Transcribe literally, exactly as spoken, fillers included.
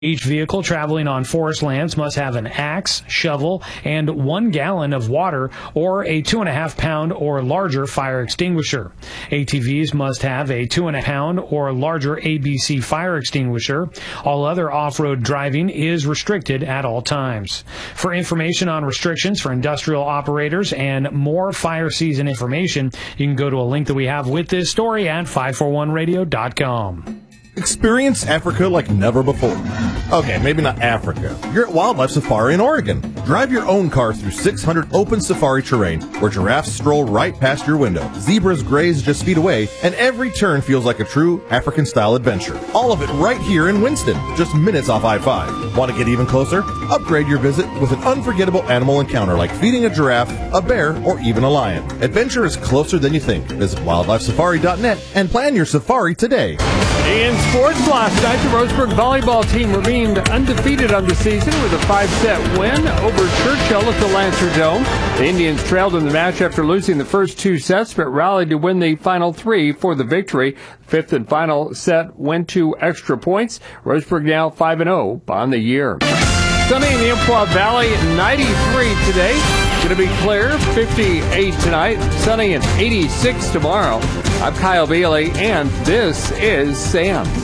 Each vehicle traveling on forest lands must have an axe, shovel, and one gallon of water or a two and a half pound or larger fire extinguisher. A T Vs must have a two and a pound or larger A B C fire extinguisher. All other off-road driving is restricted at all times. For information on restrictions for industrial operators and more fire season information, you can go to a link that we have with this story at five forty-one radio dot com. Experience Africa like never before. Okay, maybe not Africa. You're at Wildlife Safari in Oregon. Drive your own car through six hundred open safari terrain where giraffes stroll right past your window, zebras graze just feet away, and every turn feels like a true African-style adventure. All of it right here in Winston, just minutes off I five. Want to get even closer? Upgrade your visit with an unforgettable animal encounter like feeding a giraffe, a bear, or even a lion. Adventure is closer than you think. Visit wildlife safari dot net and plan your safari today. In sports last night, the Roseburg volleyball team remained undefeated on the season with a five-set win over Churchill at the Lancer Dome. The Indians trailed in the match after losing the first two sets, but rallied to win the final three for the victory. Fifth and final set went to extra points. Roseburg now five and oh on the year. Sunny in the Umpqua Valley, ninety-three today. Going to be clear, fifty-eight tonight. Sunny and eighty-six tomorrow. I'm Kyle Bailey, and this is Sam.